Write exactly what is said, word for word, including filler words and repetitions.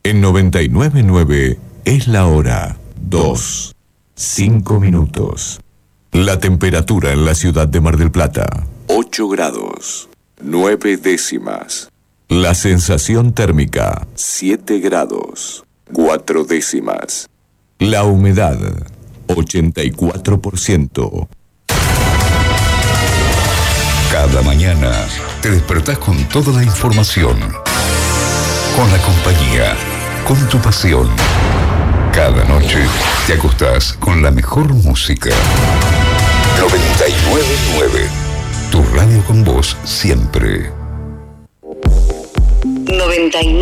En noventa y nueve punto nueve es la hora dos, cinco minutos. La temperatura en la ciudad de Mar del Plata, ocho grados, nueve décimas. La sensación térmica, siete grados, cuatro décimas. La humedad, ochenta y cuatro por ciento. Cada mañana te despertás con toda la información, con la compañía, con tu pasión. Cada noche te acostás con la mejor música. noventa y nueve punto nueve. Tu radio con vos siempre. noventa y nueve